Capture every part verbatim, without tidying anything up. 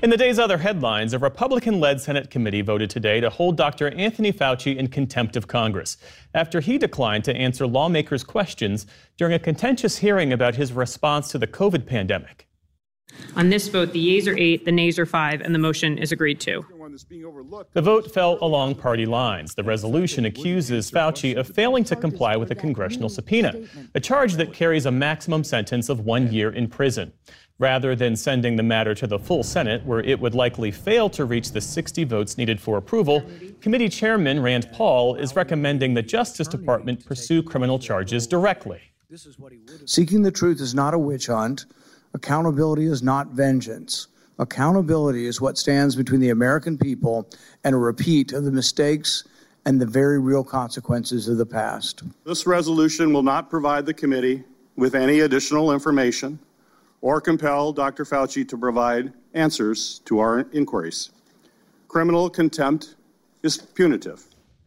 In the day's other headlines, a Republican-led Senate committee voted today to hold Doctor Anthony Fauci in contempt of Congress after he declined to answer lawmakers' questions during a contentious hearing about his response to the COVID pandemic. On this vote, the yeas are eight, the nays are five, and the motion is agreed to. The vote fell along party lines. The resolution accuses Fauci of failing to comply with a congressional subpoena, a charge that carries a maximum sentence of one year in prison. Rather than sending the matter to the full Senate, where it would likely fail to reach the sixty votes needed for approval, Committee Chairman Rand Paul is recommending the Justice Department pursue criminal charges directly. Seeking the truth is not a witch hunt. Accountability is not vengeance. Accountability is what stands between the American people and a repeat of the mistakes and the very real consequences of the past. This resolution will not provide the committee with any additional information or compel Doctor Fauci to provide answers to our inquiries. Criminal contempt is punitive.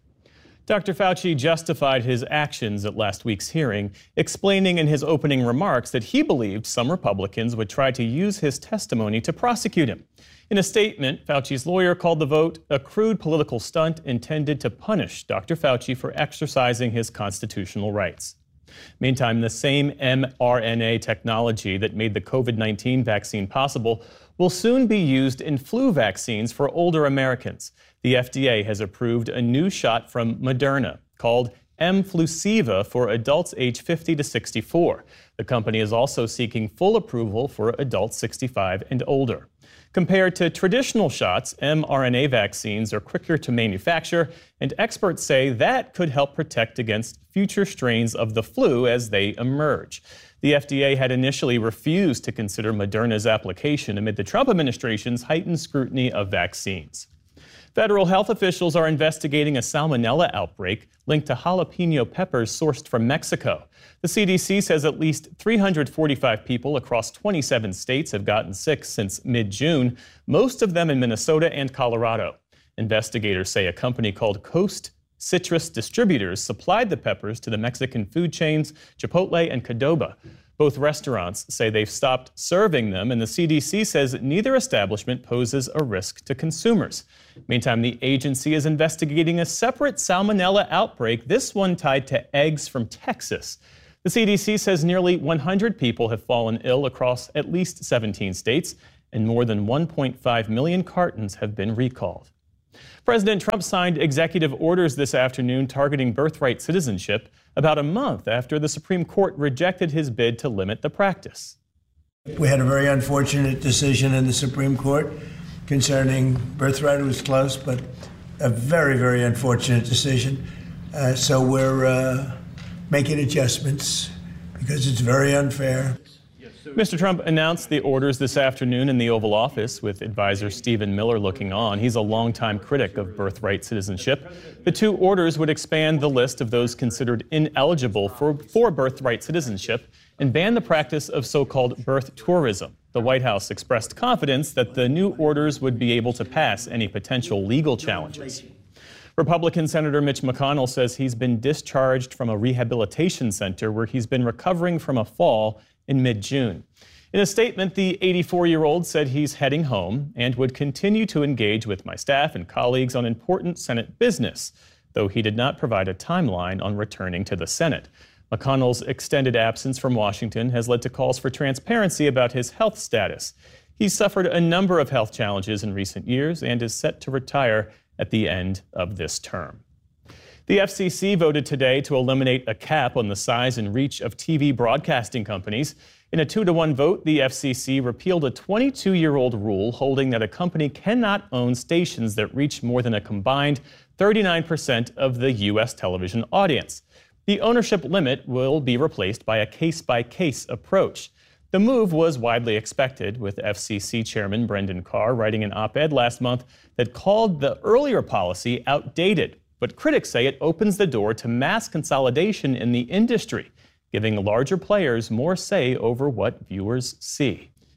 Doctor Fauci justified his actions at last week's hearing, explaining in his opening remarks that he believed some Republicans would try to use his testimony to prosecute him. In a statement, Fauci's lawyer called the vote a crude political stunt intended to punish Doctor Fauci for exercising his constitutional rights. Meantime, the same mRNA technology that made the COVID nineteen vaccine possible will soon be used in flu vaccines for older Americans. The F D A has approved a new shot from Moderna called Mflusiva for adults age fifty to sixty-four. The company is also seeking full approval for adults sixty-five and older. Compared to traditional shots, mRNA vaccines are quicker to manufacture, and experts say that could help protect against future strains of the flu as they emerge. The F D A had initially refused to consider Moderna's application amid the Trump administration's heightened scrutiny of vaccines. Federal health officials are investigating a salmonella outbreak linked to jalapeno peppers sourced from Mexico. The C D C says at least three hundred forty-five people across twenty-seven states have gotten sick since mid-June, most of them in Minnesota and Colorado. Investigators say a company called Coast Citrus Distributors supplied the peppers to the Mexican food chains Chipotle and Qdoba. Both restaurants say they've stopped serving them, and the C D C says neither establishment poses a risk to consumers. Meantime, the agency is investigating a separate salmonella outbreak, this one tied to eggs from Texas. The C D C says nearly one hundred people have fallen ill across at least seventeen states, and more than one point five million cartons have been recalled. President Trump signed executive orders this afternoon targeting birthright citizenship about a month after the Supreme Court rejected his bid to limit the practice. We had a very unfortunate decision in the Supreme Court concerning birthright. It was close, but a very, very unfortunate decision. Uh, so we're uh, making adjustments because it's very unfair. Mister Trump announced the orders this afternoon in the Oval Office, with advisor Stephen Miller looking on. He's a longtime critic of birthright citizenship. The two orders would expand the list of those considered ineligible for, for birthright citizenship and ban the practice of so-called birth tourism. The White House expressed confidence that the new orders would be able to pass any potential legal challenges. Republican Senator Mitch McConnell says he's been discharged from a rehabilitation center where he's been recovering from a fall in mid-June. In a statement, the eighty-four-year-old said he's heading home and would continue to engage with my staff and colleagues on important Senate business, though he did not provide a timeline on returning to the Senate. McConnell's extended absence from Washington has led to calls for transparency about his health status. He's suffered a number of health challenges in recent years and is set to retire at the end of this term. The F C C voted today to eliminate a cap on the size and reach of T V broadcasting companies. In a two to one vote, the F C C repealed a twenty-two-year-old rule holding that a company cannot own stations that reach more than a combined thirty-nine percent of the U S television audience. The ownership limit will be replaced by a case-by-case approach. The move was widely expected, with F C C Chairman Brendan Carr writing an op-ed last month that called the earlier policy outdated. But critics say it opens the door to mass consolidation in the industry, giving larger players more say over what viewers see.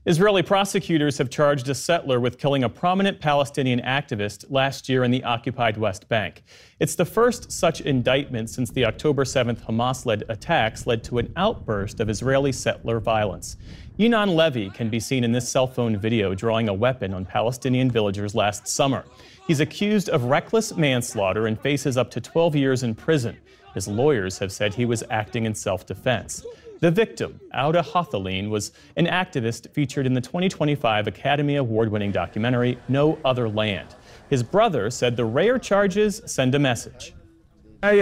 Israeli prosecutors have charged a settler with killing a prominent Palestinian activist last year in the occupied West Bank. It's the first such indictment since the October seventh Hamas-led attacks led to an outburst of Israeli settler violence. Yinon Levy can be seen in this cell phone video drawing a weapon on Palestinian villagers last summer. He's accused of reckless manslaughter and faces up to twelve years in prison. His lawyers have said he was acting in self-defense. The victim, Auda Hathaline, was an activist featured in the twenty twenty-five Academy Award-winning documentary No Other Land. His brother said the rare charges send a message. I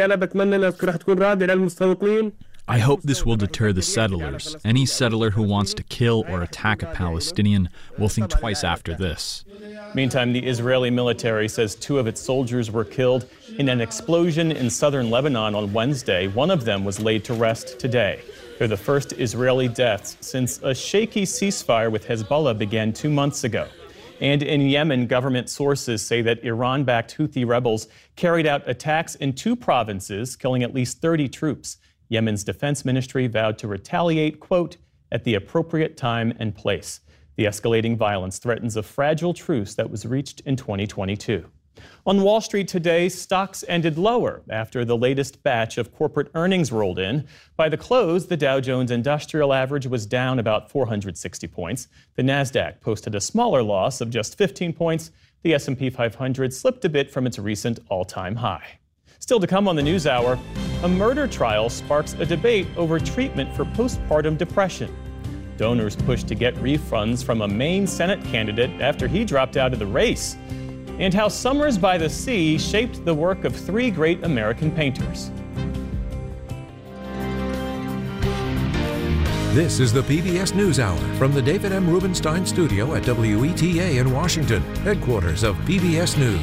hope this will deter the settlers. Any settler who wants to kill or attack a Palestinian will think twice after this. Meantime, the Israeli military says two of its soldiers were killed in an explosion in southern Lebanon on Wednesday. One of them was laid to rest today. They're the first Israeli deaths since a shaky ceasefire with Hezbollah began two months ago. And in Yemen, government sources say that Iran-backed Houthi rebels carried out attacks in two provinces, killing at least thirty troops. Yemen's defense ministry vowed to retaliate, quote, at the appropriate time and place. The escalating violence threatens a fragile truce that was reached in twenty twenty-two. On Wall Street today, stocks ended lower after the latest batch of corporate earnings rolled in. By the close, the Dow Jones Industrial Average was down about four hundred sixty points. The Nasdaq posted a smaller loss of just fifteen points. The S and P five hundred slipped a bit from its recent all-time high. Still to come on the NewsHour, a murder trial sparks a debate over treatment for postpartum depression. Donors push to get refunds from a Maine Senate candidate after he dropped out of the race. And how Summers by the Sea shaped the work of three great American painters. This is the P B S NewsHour from the David M. Rubenstein Studio at W E T A in Washington, headquarters of P B S News.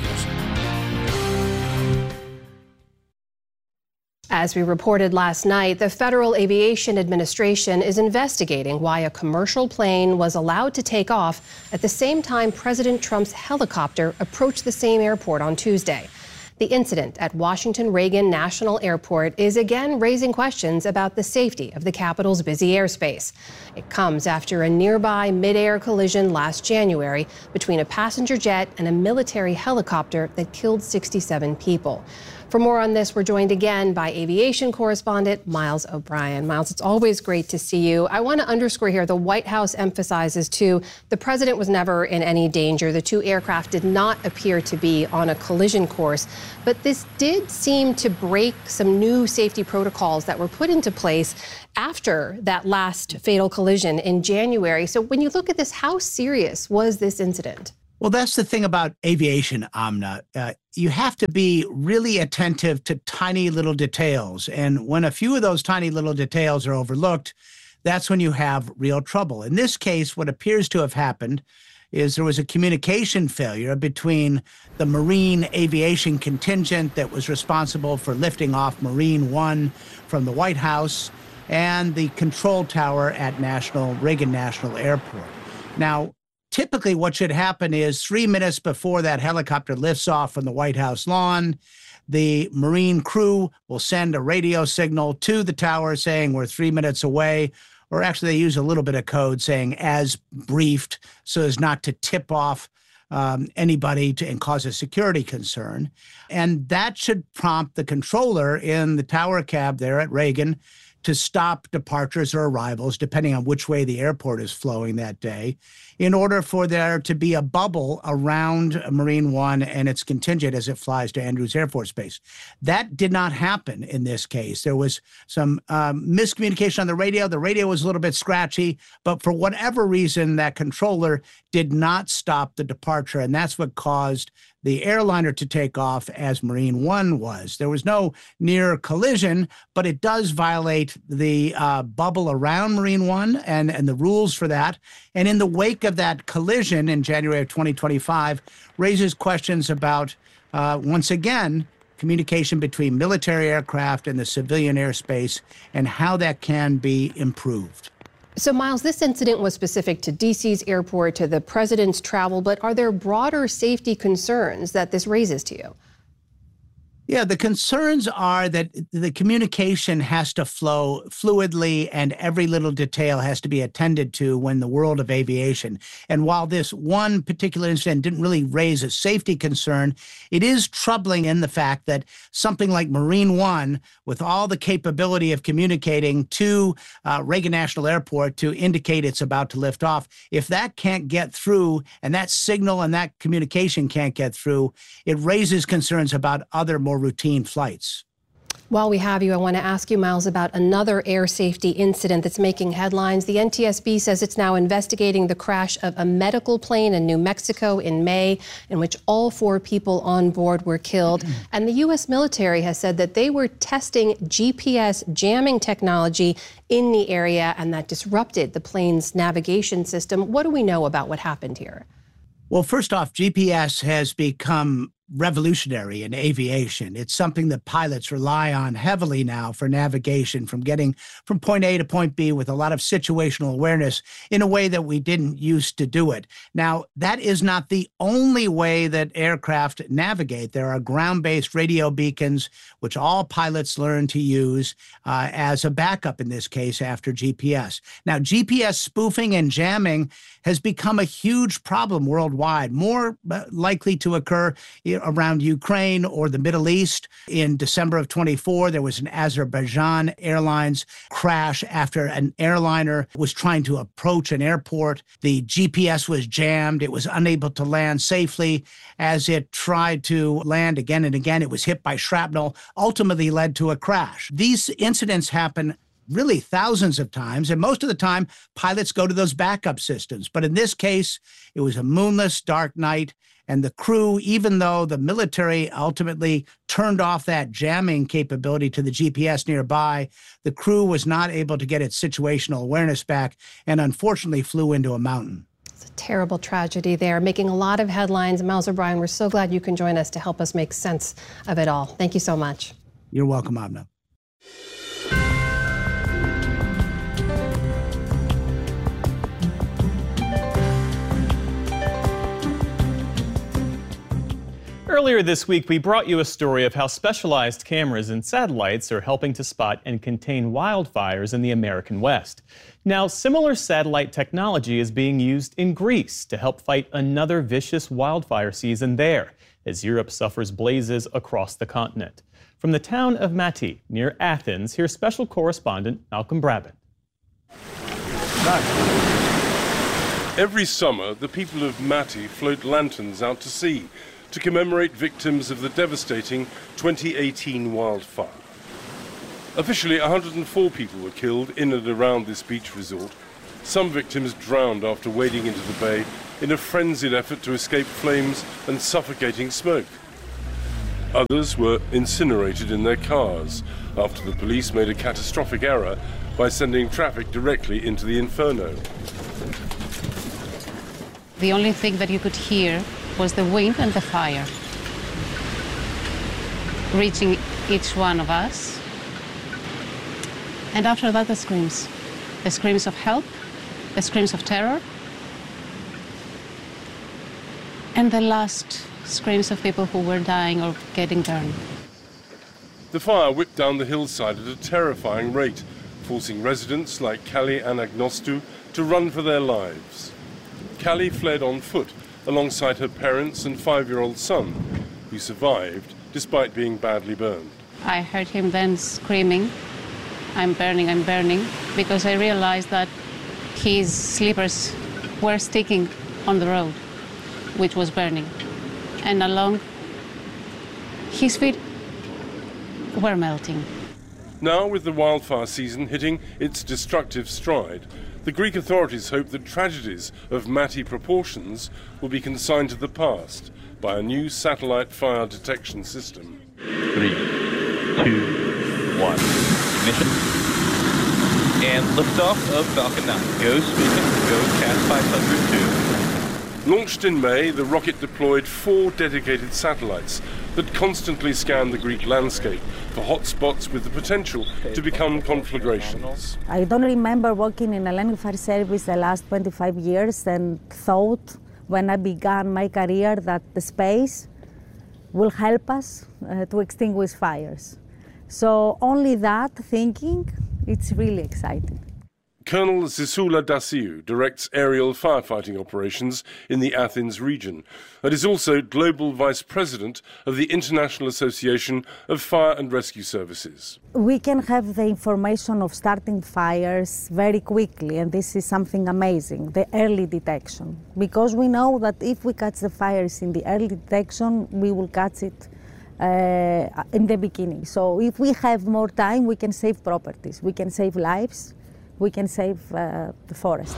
As we reported last night, the Federal Aviation Administration is investigating why a commercial plane was allowed to take off at the same time President Trump's helicopter approached the same airport on Tuesday. The incident at Washington Reagan National Airport is again raising questions about the safety of the Capitol's busy airspace. It comes after a nearby mid-air collision last January between a passenger jet and a military helicopter that killed sixty-seven people. For more on this, we're joined again by aviation correspondent Miles O'Brien. Miles, it's always great to see you. I want to underscore here, the White House emphasizes, too, the president was never in any danger. The two aircraft did not appear to be on a collision course. But this did seem to break some new safety protocols that were put into place after that last fatal collision in January. So when you look at this, how serious was this incident? Well, that's the thing about aviation, Amna. Uh, you have to be really attentive to tiny little details. And when a few of those tiny little details are overlooked, that's when you have real trouble. In this case, what appears to have happened is there was a communication failure between the Marine aviation contingent that was responsible for lifting off Marine One from the White House and the control tower at National Reagan National Airport. Now, typically what should happen is three minutes before that helicopter lifts off from the White House lawn, the Marine crew will send a radio signal to the tower saying we're three minutes away, or actually they use a little bit of code saying as briefed so as not to tip off um, anybody to, and cause a security concern. And that should prompt the controller in the tower cab there at Reagan to stop departures or arrivals, depending on which way the airport is flowing that day, in order for there to be a bubble around Marine One and its contingent as it flies to Andrews Air Force Base. That did not happen in this case. There was some um, miscommunication on the radio. The radio was a little bit scratchy, but for whatever reason, that controller did not stop the departure, and that's what caused the airliner to take off as Marine One was. There was no near collision, but it does violate the uh, bubble around Marine One and, and the rules for that. And in the wake of that collision in January of twenty twenty-five, raises questions about, uh, once again, communication between military aircraft and the civilian airspace and how that can be improved. So, Miles, this incident was specific to D C's airport, to the president's travel, but are there broader safety concerns that this raises to you? Yeah, the concerns are that the communication has to flow fluidly and every little detail has to be attended to when the world of aviation. And while this one particular incident didn't really raise a safety concern, it is troubling in the fact that something like Marine One, with all the capability of communicating to uh, Reagan National Airport to indicate it's about to lift off, if that can't get through and that signal and that communication can't get through, it raises concerns about other more routine flights. While we have you, I want to ask you, Miles, about another air safety incident that's making headlines. The N T S B says it's now investigating the crash of a medical plane in New Mexico in May, in which all four people on board were killed. And the U S military has said that they were testing G P S jamming technology in the area, and that disrupted the plane's navigation system. What do we know about what happened here? Well, first off, G P S has become revolutionary in aviation. It's something that pilots rely on heavily now for navigation, from getting from point A to point B with a lot of situational awareness in a way that we didn't used to do it. Now, that is not the only way that aircraft navigate. There are ground-based radio beacons, which all pilots learn to use uh, as a backup in this case after G P S. Now, G P S spoofing and jamming has become a huge problem worldwide, more uh, likely to occur you know, around Ukraine or the Middle East. In December of twenty-four, there was an Azerbaijan Airlines crash after an airliner was trying to approach an airport. The G P S was jammed. It was unable to land safely. As it tried to land again and again, it was hit by shrapnel, ultimately led to a crash. These incidents happen really thousands of times, and most of the time, pilots go to those backup systems. But in this case, it was a moonless, dark night, and the crew, even though the military ultimately turned off that jamming capability to the G P S nearby, the crew was not able to get its situational awareness back and unfortunately flew into a mountain. It's a terrible tragedy there, making a lot of headlines. Miles O'Brien, we're so glad you can join us to help us make sense of it all. Thank you so much. You're welcome, Amna. Earlier this week, we brought you a story of how specialized cameras and satellites are helping to spot and contain wildfires in the American West. Now, similar satellite technology is being used in Greece to help fight another vicious wildfire season there, as Europe suffers blazes across the continent. From the town of Mati, near Athens, here's special correspondent Malcolm Brabant. Every summer, the people of Mati float lanterns out to sea to commemorate victims of the devastating twenty eighteen wildfire. Officially, one hundred four people were killed in and around this beach resort. Some victims drowned after wading into the bay in a frenzied effort to escape flames and suffocating smoke. Others were incinerated in their cars after the police made a catastrophic error by sending traffic directly into the inferno. The only thing that you could hear was the wind and the fire reaching each one of us. And after that, the screams. The screams of help, the screams of terror, and the last screams of people who were dying or getting burned. The fire whipped down the hillside at a terrifying rate, forcing residents like Callie Anagnostou to run for their lives. Callie fled on foot alongside her parents and five-year-old son, who survived despite being badly burned. I heard him then screaming, "I'm burning, I'm burning," because I realized that his slippers were sticking on the road, which was burning. And along his feet were melting. Now, with the wildfire season hitting its destructive stride, the Greek authorities hope that tragedies of Mati proportions will be consigned to the past by a new satellite fire detection system. Three, two, one, ignition. And liftoff of Falcon nine. Go Sweden, go Cat five hundred two. Launched in May, the rocket deployed four dedicated satellites that constantly scan the Greek landscape for hotspots with the potential to become conflagrations. I don't remember working in Hellenic Fire Service the last twenty-five years and thought when I began my career that the space will help us uh, to extinguish fires. So only that thinking, it's really exciting. Colonel Zisula Dasiu directs aerial firefighting operations in the Athens region and is also Global Vice President of the International Association of Fire and Rescue Services. We can have the information of starting fires very quickly, and this is something amazing, the early detection. Because we know that if we catch the fires in the early detection, we will catch it uh, in the beginning. So if we have more time, we can save properties, we can save lives. We can save uh, the forest.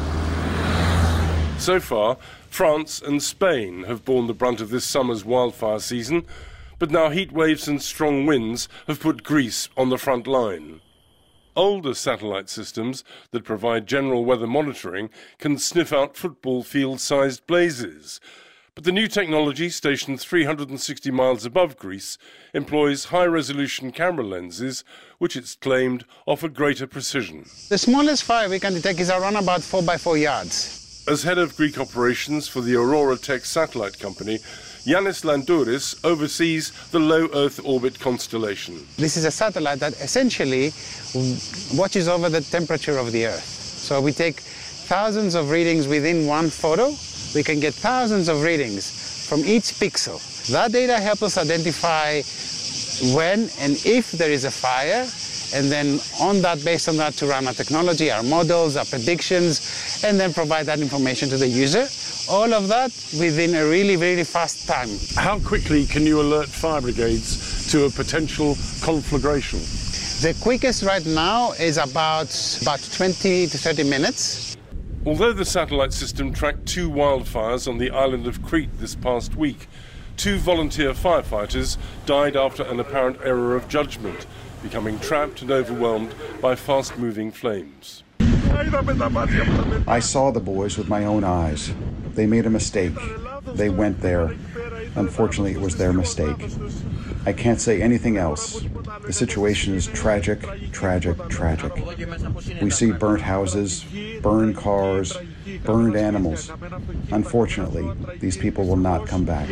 So far, France and Spain have borne the brunt of this summer's wildfire season, but now heat waves and strong winds have put Greece on the front line. Older satellite systems that provide general weather monitoring can sniff out football field-sized blazes. But the new technology, stationed three hundred sixty miles above Greece, employs high-resolution camera lenses, which it's claimed offer greater precision. The smallest fire we can detect is around about four by four yards. As head of Greek operations for the Aurora Tech satellite company, Yannis Landouris oversees the low Earth orbit constellation. This is a satellite that essentially watches over the temperature of the Earth. So we take thousands of readings within one photo. We can get thousands of readings from each pixel. That data helps us identify when and if there is a fire, and then on that, based on that, to run our technology, our models, our predictions, and then provide that information to the user. All of that within a really, really fast time. How quickly can you alert fire brigades to a potential conflagration? The quickest right now is about, about twenty to thirty minutes. Although the satellite system tracked two wildfires on the island of Crete this past week, two volunteer firefighters died after an apparent error of judgment, becoming trapped and overwhelmed by fast-moving flames. I saw the boys with my own eyes. They made a mistake. They went there. Unfortunately, it was their mistake. I can't say anything else. The situation is tragic, tragic, tragic. We see burnt houses, burned cars, burned animals. Unfortunately, these people will not come back.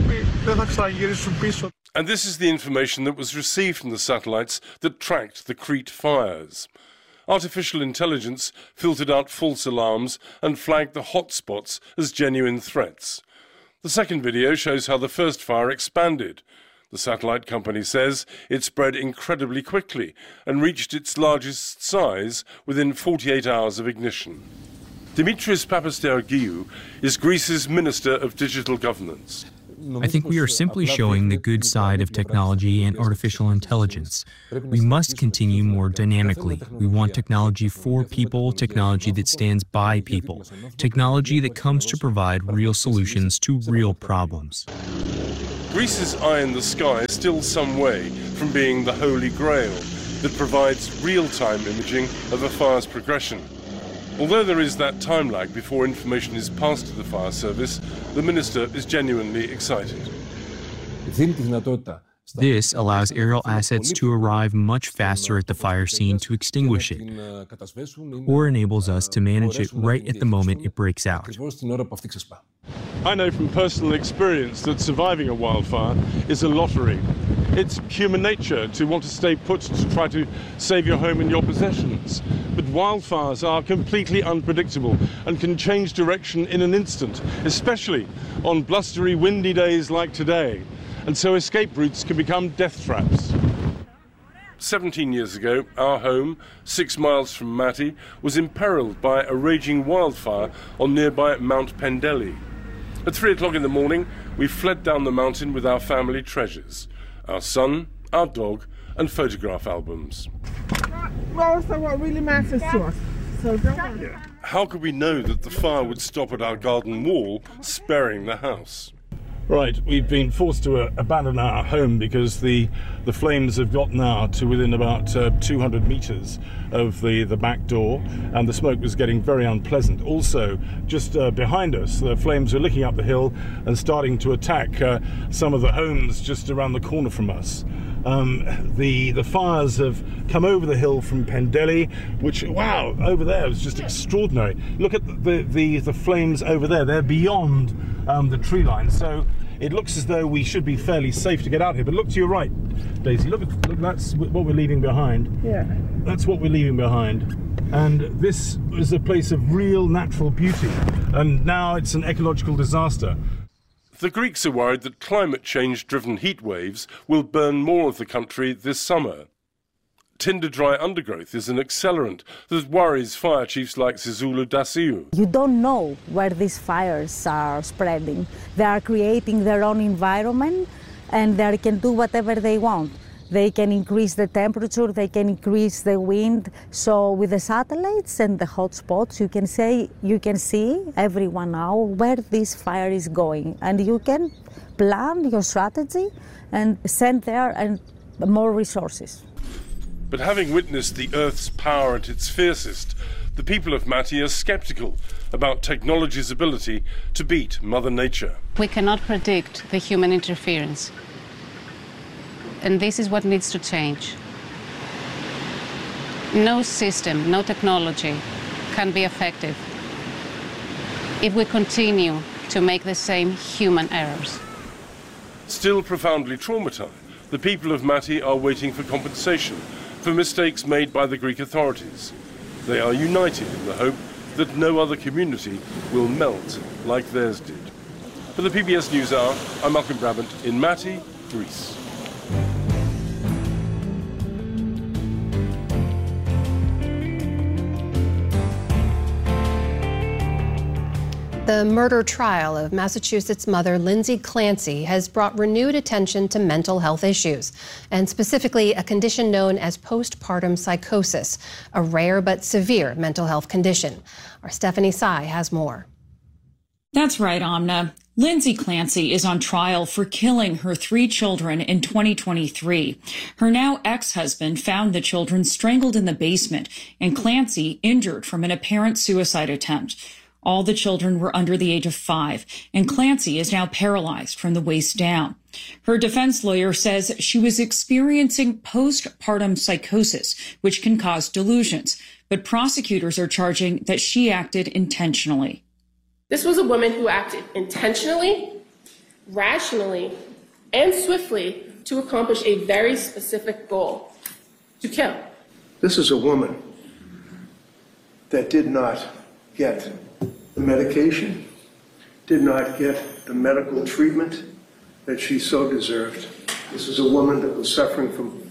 And this is the information that was received from the satellites that tracked the Crete fires. Artificial intelligence filtered out false alarms and flagged the hotspots as genuine threats. The second video shows how the first fire expanded. The satellite company says it spread incredibly quickly and reached its largest size within forty-eight hours of ignition. Dimitris Papastergiou is Greece's Minister of Digital Governance. I think we are simply showing the good side of technology and artificial intelligence. We must continue more dynamically. We want technology for people, technology that stands by people, technology that comes to provide real solutions to real problems. Greece's eye in the sky is still some way from being the holy grail that provides real-time imaging of a fire's progression. Although there is that time lag before information is passed to the fire service, the minister is genuinely excited. This allows aerial assets to arrive much faster at the fire scene to extinguish it, or enables us to manage it right at the moment it breaks out. I know from personal experience that surviving a wildfire is a lottery. It's human nature to want to stay put to try to save your home and your possessions. But wildfires are completely unpredictable and can change direction in an instant, especially on blustery, windy days like today. And so escape routes can become death traps. Seventeen years ago, our home, six miles from Mati, was imperiled by a raging wildfire on nearby Mount Pendeli. At three o'clock in the morning, we fled down the mountain with our family treasures, our son, our dog, and photograph albums. Most of what really matters to us. So don't worry. How could we know that the fire would stop at our garden wall, sparing the house? Right, we've been forced to uh, abandon our home because the the flames have got now to within about uh, two hundred meters of the, the back door, and the smoke was getting very unpleasant. Also, just uh, behind us, the flames are licking up the hill and starting to attack uh, some of the homes just around the corner from us. Um, the the fires have come over the hill from Pendelly, which, wow, over there was just extraordinary. Look at the the, the flames over there. They're beyond um, the tree line. So it looks as though we should be fairly safe to get out here. But look to your right, Daisy. Look, at, look that's what we're leaving behind. Yeah. That's what we're leaving behind. And this is a place of real natural beauty. And now it's an ecological disaster. The Greeks are worried that climate change-driven heat waves will burn more of the country this summer. Tinder-dry undergrowth is an accelerant that worries fire chiefs like Zizulu Dasiu. You don't know where these fires are spreading. They are creating their own environment and they can do whatever they want. They can increase the temperature, they can increase the wind. So with the satellites and the hotspots, you can say, you can see every one hour where this fire is going, and you can plan your strategy and send there and more resources. But having witnessed the Earth's power at its fiercest, the people of Mati are skeptical about technology's ability to beat Mother Nature. We cannot predict the human interference. And this is what needs to change. No system, no technology can be effective if we continue to make the same human errors. Still profoundly traumatized, the people of Mati are waiting for compensation for mistakes made by the Greek authorities. They are united in the hope that no other community will melt like theirs did. For the P B S NewsHour, I'm Malcolm Brabant in Mati, Greece. The murder trial of Massachusetts mother Lindsay Clancy has brought renewed attention to mental health issues, and specifically a condition known as postpartum psychosis, a rare but severe mental health condition. Our Stephanie Tsai has more. That's right, Amna. Lindsay Clancy is on trial for killing her three children in twenty twenty-three. Her now ex-husband found the children strangled in the basement and Clancy injured from an apparent suicide attempt. All the children were under the age of five, and Clancy is now paralyzed from the waist down. Her defense lawyer says she was experiencing postpartum psychosis, which can cause delusions, but prosecutors are charging that she acted intentionally. This was a woman who acted intentionally, rationally, and swiftly to accomplish a very specific goal: to kill. This is a woman that did not get the medication, did not get the medical treatment that she so deserved. This is a woman that was suffering from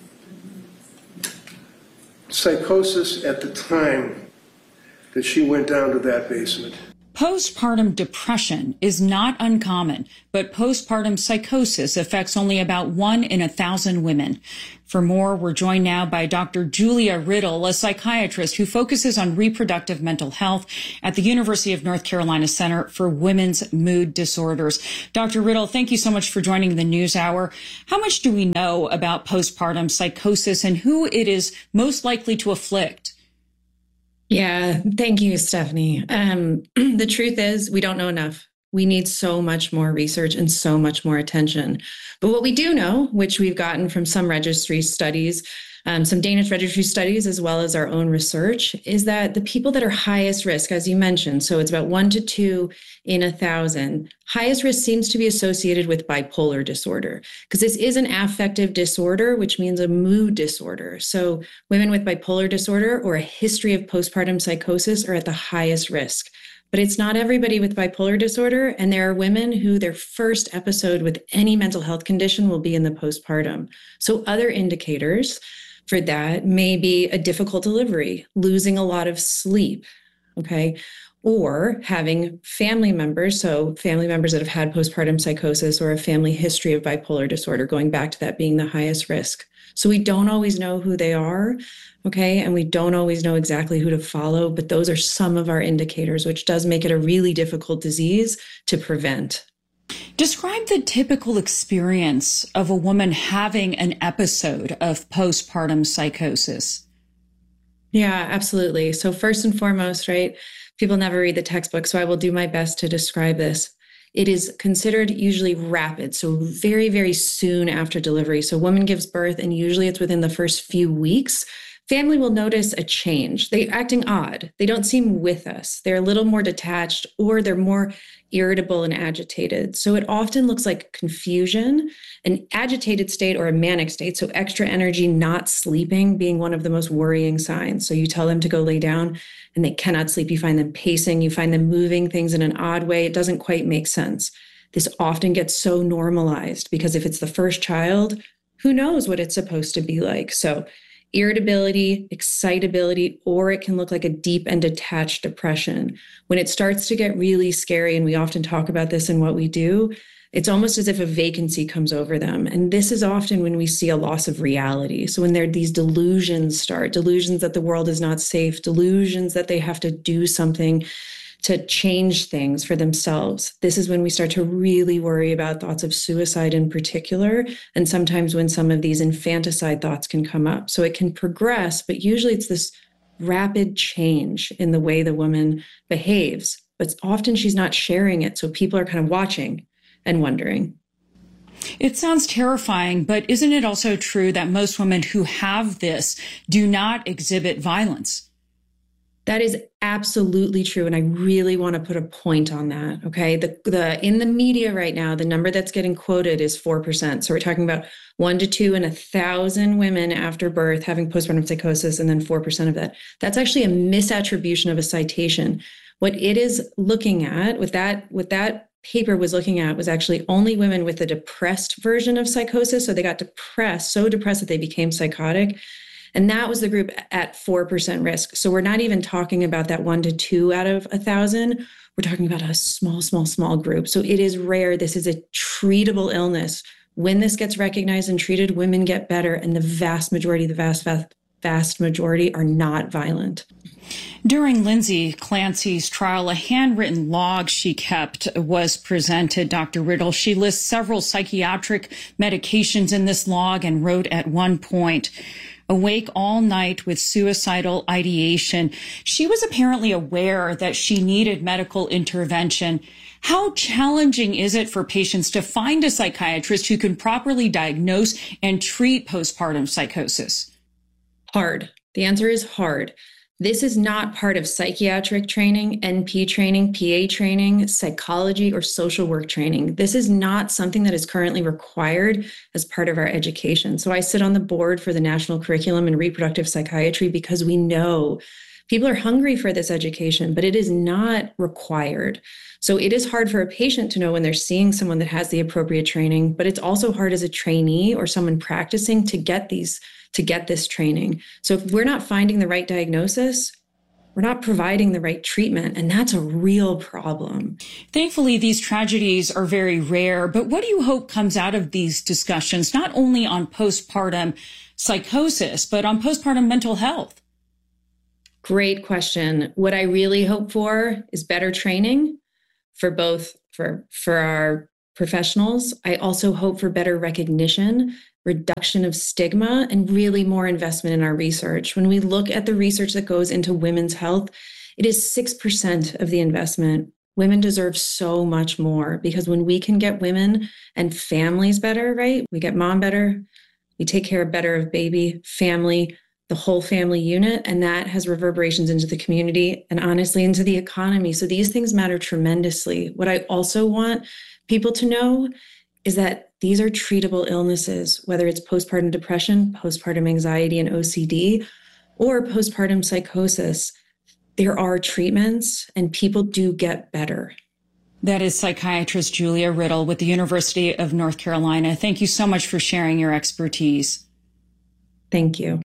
psychosis at the time that she went down to that basement. Postpartum depression is not uncommon, but postpartum psychosis affects only about one in a thousand women. For more, we're joined now by Doctor Julia Riddle, a psychiatrist who focuses on reproductive mental health at the University of North Carolina Center for Women's Mood Disorders. Doctor Riddle, thank you so much for joining the NewsHour. How much do we know about postpartum psychosis and who it is most likely to afflict? Yeah, thank you, Stephanie. Um, the truth is, we don't know enough. We need so much more research and so much more attention. But what we do know, which we've gotten from some registry studies, um, some Danish registry studies, as well as our own research, is that the people that are highest risk, as you mentioned, so it's about one to two in a thousand, highest risk seems to be associated with bipolar disorder, because this is an affective disorder, which means a mood disorder. So women with bipolar disorder or a history of postpartum psychosis are at the highest risk. But it's not everybody with bipolar disorder, and there are women who their first episode with any mental health condition will be in the postpartum. So other indicators for that may be a difficult delivery, losing a lot of sleep, okay, or having family members, so family members that have had postpartum psychosis or a family history of bipolar disorder, going back to that being the highest risk. So we don't always know who they are, okay, and we don't always know exactly who to follow, but those are some of our indicators, which does make it a really difficult disease to prevent. Describe the typical experience of a woman having an episode of postpartum psychosis. Yeah, absolutely. So first and foremost, right, people never read the textbook, so I will do my best to describe this. it is considered usually rapid, so very, very soon after delivery. So a woman gives birth, and usually it's within the first few weeks. Family will notice a change. They're acting odd. They don't seem with us. They're a little more detached, or they're more irritable and agitated. So it often looks like confusion, an agitated state, or a manic state. So extra energy, not sleeping, being one of the most worrying signs. So you tell them to go lay down and they cannot sleep. You find them pacing. You find them moving things in an odd way. It doesn't quite make sense. This often gets so normalized because if it's the first child, who knows what it's supposed to be like? So irritability, excitability, or it can look like a deep and detached depression. When it starts to get really scary, and we often talk about this in what we do, it's almost as if a vacancy comes over them. And this is often when we see a loss of reality. So when there these delusions start, delusions that the world is not safe, delusions that they have to do something to change things for themselves. This is when we start to really worry about thoughts of suicide in particular, and sometimes when some of these infanticide thoughts can come up. So it can progress, but usually it's this rapid change in the way the woman behaves, but often she's not sharing it. So people are kind of watching and wondering. It sounds terrifying, but isn't it also true that most women who have this do not exhibit violence? That is absolutely true. And I really want to put a point on that. Okay. The, the, in the media right now, the number that's getting quoted is four percent. So we're talking about one to two in a thousand women after birth having postpartum psychosis, and then four percent of that. That's actually a misattribution of a citation. What it is looking at, with that, with that paper was looking at, was actually only women with the depressed version of psychosis. So they got depressed, so depressed that they became psychotic. And that was the group at four percent risk. So we're not even talking about that one to two out of a thousand. We're talking about a small, small, small group. So it is rare. This is a treatable illness. When this gets recognized and treated, women get better. And the vast majority, the vast, vast, vast majority are not violent. During Lindsay Clancy's trial, a handwritten log she kept was presented, Doctor Riddle. She lists several psychiatric medications in this log and wrote at one point, awake all night with suicidal ideation. She was apparently aware that she needed medical intervention. How challenging is it for patients to find a psychiatrist who can properly diagnose and treat postpartum psychosis? Hard. The answer is hard. This is not part of psychiatric training, N P training, P A training, psychology, or social work training. This is not something that is currently required as part of our education. So I sit on the board for the National Curriculum in Reproductive Psychiatry because we know people are hungry for this education, but it is not required. So it is hard for a patient to know when they're seeing someone that has the appropriate training, but it's also hard as a trainee or someone practicing to get these to get this training. So if we're not finding the right diagnosis, we're not providing the right treatment, and that's a real problem. Thankfully, these tragedies are very rare, but what do you hope comes out of these discussions, not only on postpartum psychosis, but on postpartum mental health? Great question. What I really hope for is better training for both for, for our professionals. I also hope for better recognition, reduction of stigma, and really more investment in our research. When we look at the research that goes into women's health, it is six percent of the investment. Women deserve so much more, because when we can get women and families better, right? We get mom better, we take care better of baby, family, the whole family unit, and that has reverberations into the community and honestly into the economy. So these things matter tremendously. What I also want people to know is that these are treatable illnesses, whether it's postpartum depression, postpartum anxiety and O C D, or postpartum psychosis. There are treatments and people do get better. That is psychiatrist Julia Riddle with the University of North Carolina. Thank you so much for sharing your expertise. Thank you.